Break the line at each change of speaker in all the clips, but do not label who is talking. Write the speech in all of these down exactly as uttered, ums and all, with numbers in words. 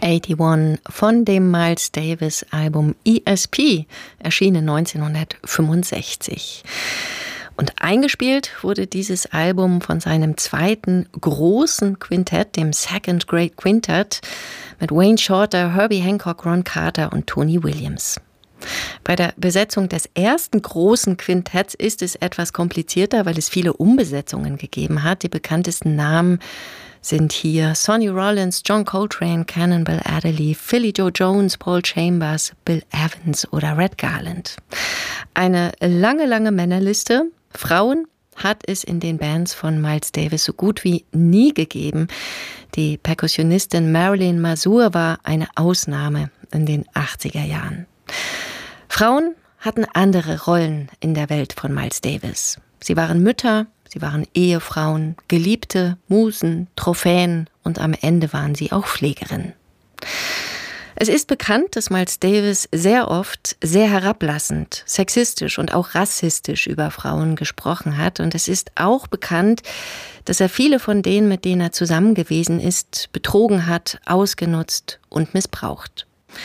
einundachtzig von dem Miles Davis Album E S P, erschienen neunzehnhundertfünfundsechzig. Und eingespielt wurde dieses Album von seinem zweiten großen Quintett, dem Second Great Quintet, mit Wayne Shorter, Herbie Hancock, Ron Carter und Tony Williams. Bei der Besetzung des ersten großen Quintetts ist es etwas komplizierter, weil es viele Umbesetzungen gegeben hat. Die bekanntesten Namen sind hier Sonny Rollins, John Coltrane, Cannonball Adderley, Philly Joe Jones, Paul Chambers, Bill Evans oder Red Garland. Eine lange, lange Männerliste. Frauen hat es in den Bands von Miles Davis so gut wie nie gegeben. Die Perkussionistin Marilyn Mazur war eine Ausnahme in den achtziger Jahren. Frauen hatten andere Rollen in der Welt von Miles Davis. Sie waren Mütter, sie waren Ehefrauen, Geliebte, Musen, Trophäen und am Ende waren sie auch Pflegerinnen. Es ist bekannt, dass Miles Davis sehr oft sehr herablassend, sexistisch und auch rassistisch über Frauen gesprochen hat. Und es ist auch bekannt, dass er viele von denen, mit denen er zusammen gewesen ist, betrogen hat, ausgenutzt und missbraucht.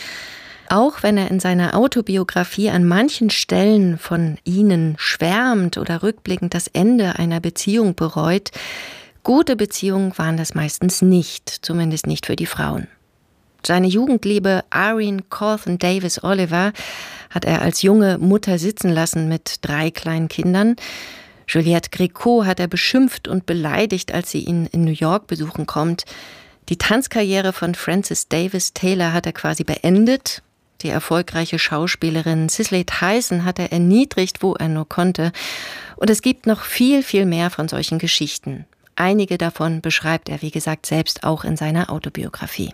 Auch wenn er in seiner Autobiografie an manchen Stellen von ihnen schwärmt oder rückblickend das Ende einer Beziehung bereut, gute Beziehungen waren das meistens nicht, zumindest nicht für die Frauen. Seine Jugendliebe Irene Cawthon Davis Oliver hat er als junge Mutter sitzen lassen mit drei kleinen Kindern. Juliette Gréco hat er beschimpft und beleidigt, als sie ihn in New York besuchen kommt. Die Tanzkarriere von Frances Davis Taylor hat er quasi beendet. Die erfolgreiche Schauspielerin Cicely Tyson hat er erniedrigt, wo er nur konnte. Und es gibt noch viel, viel mehr von solchen Geschichten. Einige davon beschreibt er, wie gesagt, selbst auch in seiner Autobiografie.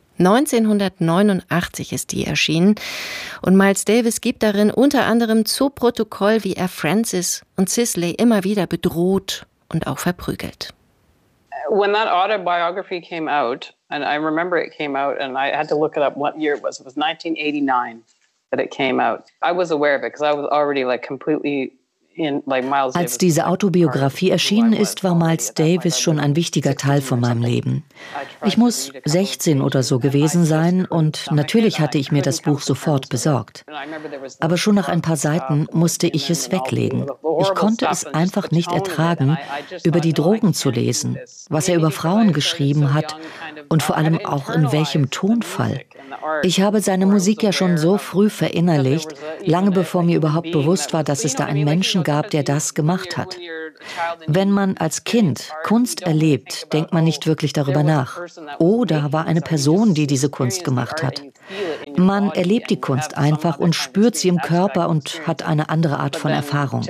neunzehnhundertneunundachtzig ist die erschienen und Miles Davis gibt darin unter anderem zu Protokoll, wie er Frances und Cicely immer wieder bedroht und auch verprügelt.
When that autobiography came out, and I remember it came out, and I had to look it up what year it was. It was nineteen eighty-nine that it came out. I was aware of it because I was already like completely in like Miles Davis.
Als diese Autobiografie erschienen ist, war Miles Davis schon ein wichtiger Teil von meinem Leben. Ich muss sechzehn oder so gewesen sein und natürlich hatte ich mir das Buch sofort besorgt. Aber schon nach ein paar Seiten musste ich es weglegen. Ich konnte es einfach nicht ertragen, über die Drogen zu lesen, was er über Frauen geschrieben hat und vor allem auch in welchem Tonfall. Ich habe seine Musik ja schon so früh verinnerlicht, lange bevor mir überhaupt bewusst war, dass es da einen Menschen gab, der das gemacht hat. Wenn man als Kind Kunst erlebt, denkt man nicht wirklich darüber nach. Oder war eine Person, die diese Kunst gemacht hat. Man erlebt die Kunst einfach und spürt sie im Körper und hat eine andere Art von Erfahrung.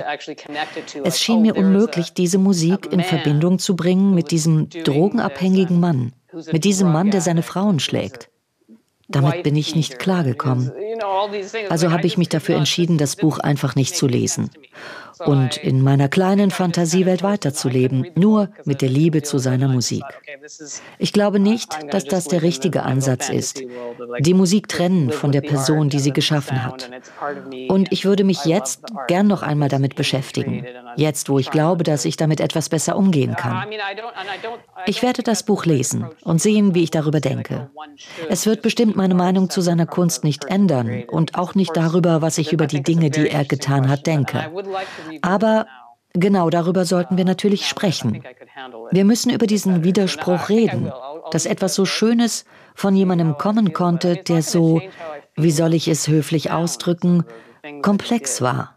Es schien mir unmöglich, diese Musik in Verbindung zu bringen mit diesem drogenabhängigen Mann, mit diesem Mann, der seine Frauen schlägt. Damit bin ich nicht klargekommen. Also habe ich mich dafür entschieden, das Buch einfach nicht zu lesen und in meiner kleinen Fantasiewelt weiterzuleben, nur mit der Liebe zu seiner Musik. Ich glaube nicht, dass das der richtige Ansatz ist, die Musik trennen von der Person, die sie geschaffen hat. Und ich würde mich jetzt gern noch einmal damit beschäftigen, jetzt, wo ich glaube, dass ich damit etwas besser umgehen kann. Ich werde das Buch lesen und sehen, wie ich darüber denke. Es wird bestimmt meine Meinung zu seiner Kunst nicht ändern und auch nicht darüber, was ich über die Dinge, die er getan hat, denke. Aber genau darüber sollten wir natürlich sprechen. Wir müssen über diesen Widerspruch reden, dass etwas so Schönes von jemandem kommen konnte, der so, wie soll ich es höflich ausdrücken, komplex war.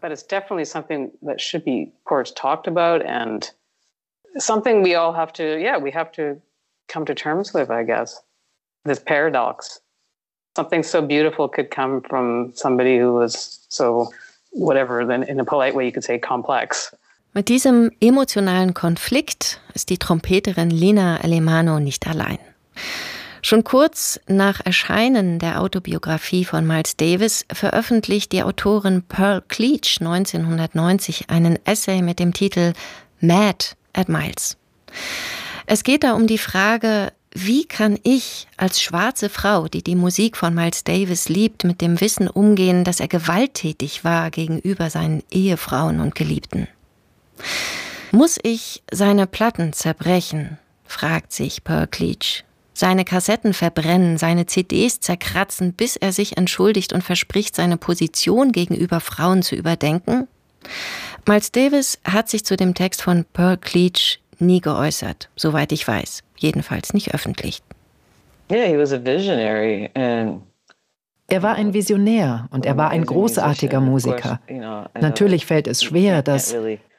Something we all have to, yeah, we have to come to terms with, I guess. This paradox. Something so beautiful could come from somebody who was so, whatever, then in a polite way you could say complex.
Mit diesem emotionalen Konflikt ist die Trompeterin Lina Alemanno nicht allein. Schon kurz nach Erscheinen der Autobiografie von Miles Davis veröffentlicht die Autorin Pearl Cleach neunzehnhundertneunzig einen Essay mit dem Titel Mad at Miles. Es geht da um die Frage, wie kann ich als schwarze Frau, die die Musik von Miles Davis liebt, mit dem Wissen umgehen, dass er gewalttätig war gegenüber seinen Ehefrauen und Geliebten? Muss ich seine Platten zerbrechen, fragt sich Pearl Cleach. seine Kassetten verbrennen, seine C Ds zerkratzen, bis er sich entschuldigt und verspricht, seine Position gegenüber Frauen zu überdenken? Miles Davis hat sich zu dem Text von Pearl Cleage nie geäußert, soweit ich weiß. Jedenfalls nicht öffentlich.
Yeah, he was a visionary and
Er war ein Visionär und er war ein großartiger Musiker. Natürlich fällt es schwer, dass...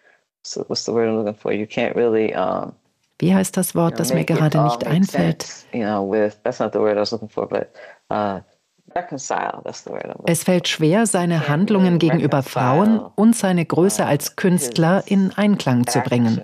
Wie heißt das Wort, das mir gerade nicht einfällt? Es fällt schwer, seine Handlungen gegenüber Frauen und seine Größe als Künstler in Einklang zu bringen.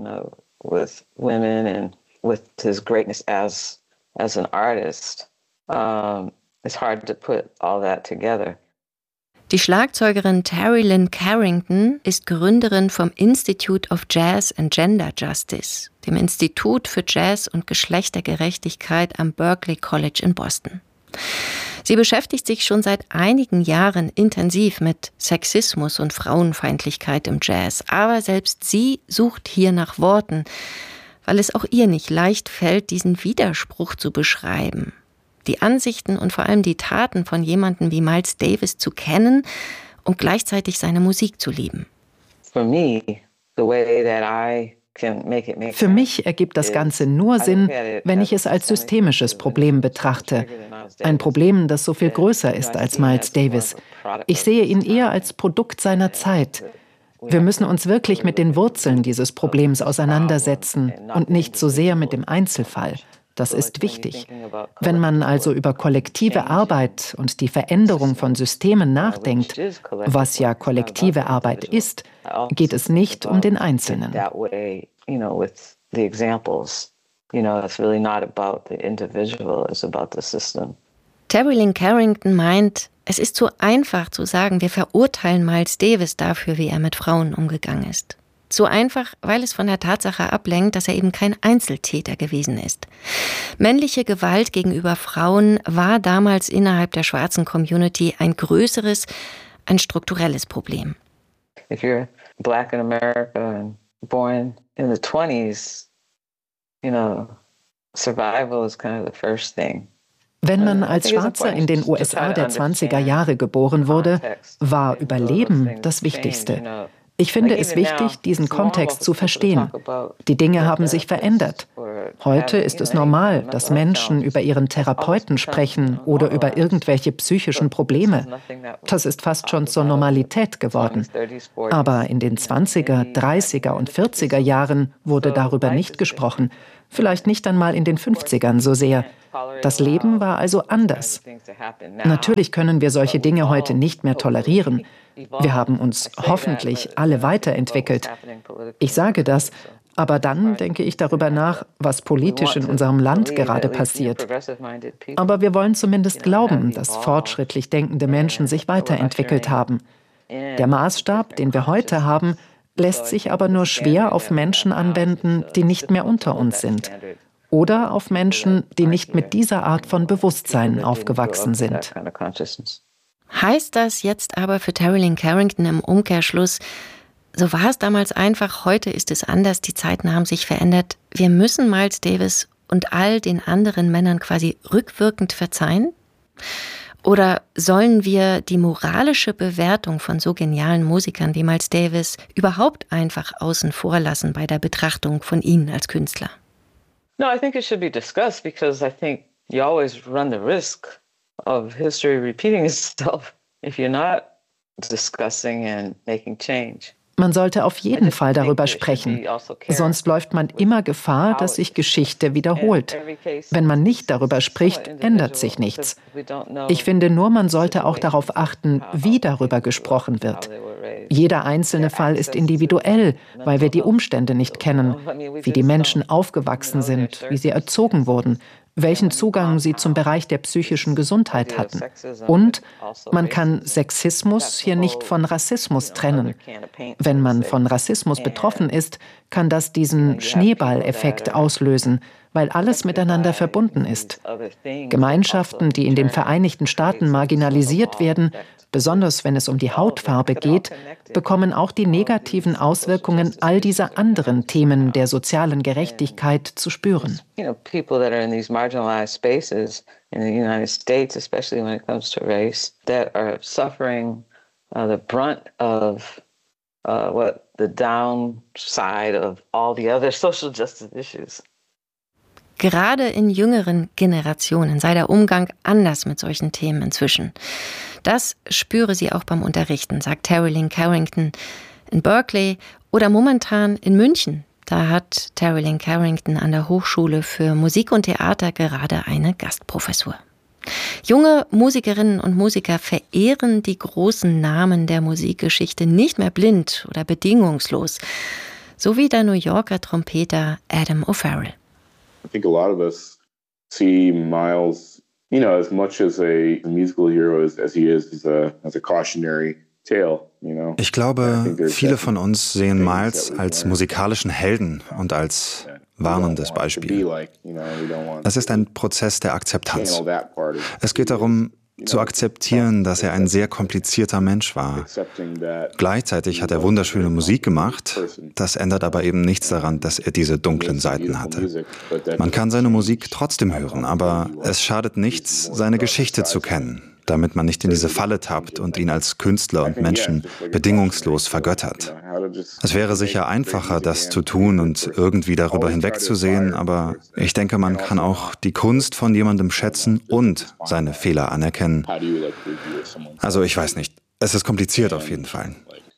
It's hard to put all that together.
Die Schlagzeugerin Terri Lyne Carrington ist Gründerin vom Institute of Jazz and Gender Justice, dem Institut für Jazz und Geschlechtergerechtigkeit am Berklee College in Boston. Sie beschäftigt sich schon seit einigen Jahren intensiv mit Sexismus und Frauenfeindlichkeit im Jazz, aber selbst sie sucht hier nach Worten, weil es auch ihr nicht leicht fällt, diesen Widerspruch zu beschreiben. Die Ansichten und vor allem die Taten von jemandem wie Miles Davis zu kennen und gleichzeitig seine Musik zu lieben.
Für mich
ergibt das Ganze nur Sinn, wenn ich es als systemisches Problem betrachte. Ein Problem, das so viel größer ist als Miles Davis. Ich sehe ihn eher als Produkt seiner Zeit. Wir müssen uns wirklich mit den Wurzeln dieses Problems auseinandersetzen und nicht so sehr mit dem Einzelfall. Das ist wichtig. Wenn man also über kollektive Arbeit und die Veränderung von Systemen nachdenkt, was ja kollektive Arbeit ist, geht es nicht um den Einzelnen.
Terri Lyne Carrington meint, es ist zu einfach zu sagen, wir verurteilen Miles Davis dafür, wie er mit Frauen umgegangen ist. So einfach, weil es von der Tatsache ablenkt, dass er eben kein Einzeltäter gewesen ist. Männliche Gewalt gegenüber Frauen war damals innerhalb der schwarzen Community ein größeres, ein strukturelles Problem.
If you're black in America and born in the twenties, you know, survival is kind of the first thing.
Wenn man als Schwarzer in den U S A der zwanziger Jahre geboren wurde, war Überleben das Wichtigste. Ich finde es wichtig, diesen Kontext zu verstehen. Die Dinge haben sich verändert. Heute ist es normal, dass Menschen über ihren Therapeuten sprechen oder über irgendwelche psychischen Probleme. Das ist fast schon zur Normalität geworden. Aber in den zwanziger, dreißiger und vierziger Jahren wurde darüber nicht gesprochen. Vielleicht nicht einmal in den fünfzigern so sehr. Das Leben war also anders. Natürlich können wir solche Dinge heute nicht mehr tolerieren. Wir haben uns hoffentlich alle weiterentwickelt. Ich sage das, aber dann denke ich darüber nach, was politisch in unserem Land gerade passiert. Aber wir wollen zumindest glauben, dass fortschrittlich denkende Menschen sich weiterentwickelt haben. Der Maßstab, den wir heute haben, lässt sich aber nur schwer auf Menschen anwenden, die nicht mehr unter uns sind. Oder auf Menschen, die nicht mit dieser Art von Bewusstsein aufgewachsen sind.
Heißt das jetzt aber für Terri Lyne Carrington im Umkehrschluss, so war es damals einfach, heute ist es anders, die Zeiten haben sich verändert, wir müssen Miles Davis und all den anderen Männern quasi rückwirkend verzeihen? Oder sollen wir die moralische Bewertung von so genialen Musikern wie Miles Davis überhaupt einfach außen vor lassen bei der Betrachtung von ihnen als Künstler?
No, I think it should be discussed because I think you always run the risk of history repeating itself if you're not discussing and making change.
Man sollte auf jeden Fall darüber sprechen. Sonst läuft man immer Gefahr, dass sich Geschichte wiederholt. Wenn man nicht darüber spricht, ändert sich nichts. Ich finde nur, man sollte auch darauf achten, wie darüber gesprochen wird. Jeder einzelne Fall ist individuell, weil wir die Umstände nicht kennen, wie die Menschen aufgewachsen sind, wie sie erzogen wurden, welchen Zugang sie zum Bereich der psychischen Gesundheit hatten. Und man kann Sexismus hier nicht von Rassismus trennen. Wenn man von Rassismus betroffen ist, kann das diesen Schneeballeffekt auslösen, weil alles miteinander verbunden ist. Gemeinschaften, die in den Vereinigten Staaten marginalisiert werden, besonders wenn es um die Hautfarbe geht, bekommen auch die negativen Auswirkungen all dieser anderen Themen der sozialen Gerechtigkeit zu spüren.
People that are in these marginalized spaces in the United States, especially when it comes to race, that are suffering uh, the brunt of uh, what the downside of all the other social justice issues.
Gerade in jüngeren Generationen sei der Umgang anders mit solchen Themen inzwischen. Das spüre sie auch beim Unterrichten, sagt Terri Lyne Carrington in Berkeley oder momentan in München. Da hat Terri Lyne Carrington an der Hochschule für Musik und Theater gerade eine Gastprofessur. Junge Musikerinnen und Musiker verehren die großen Namen der Musikgeschichte nicht mehr blind oder bedingungslos, so wie der New Yorker Trompeter Adam O'Farrell.
I think a lot of us see Miles, you know, as much as a musical hero as, as he is, as a, as a cautionary tale.
Ich glaube, viele von uns sehen Miles als musikalischen Helden und als warnendes Beispiel. Es ist ein Prozess der Akzeptanz. Es geht darum, zu akzeptieren, dass er ein sehr komplizierter Mensch war. Gleichzeitig hat er wunderschöne Musik gemacht. Das ändert aber eben nichts daran, dass er diese dunklen Seiten hatte. Man kann seine Musik trotzdem hören, aber es schadet nichts, seine Geschichte zu kennen, damit man nicht in diese Falle tappt und ihn als Künstler und Menschen bedingungslos vergöttert. Es wäre sicher einfacher, das zu tun und irgendwie darüber hinwegzusehen, aber ich denke, man kann auch die Kunst von jemandem schätzen und seine Fehler anerkennen. Also ich weiß nicht, es ist kompliziert auf jeden Fall.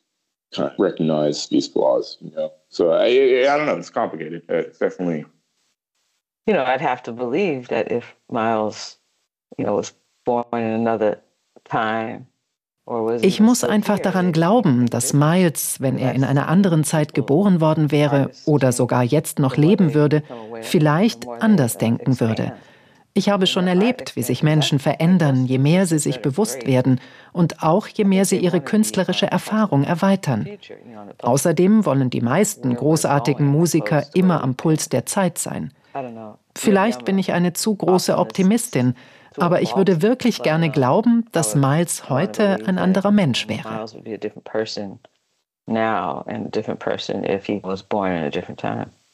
Recognize these flaws, you know. So I, I don't know. It's complicated. It's definitely.
You know, I'd have to believe that if Miles, you know, was born in another time.
Ich muss einfach daran glauben, dass Miles, wenn er in einer anderen Zeit geboren worden wäre oder sogar jetzt noch leben würde, vielleicht anders denken würde. Ich habe schon erlebt, wie sich Menschen verändern, je mehr sie sich bewusst werden und auch je mehr sie ihre künstlerische Erfahrung erweitern. Außerdem wollen die meisten großartigen Musiker immer am Puls der Zeit sein. Vielleicht bin ich eine zu große Optimistin, aber ich würde wirklich gerne glauben, dass Miles heute ein anderer Mensch wäre.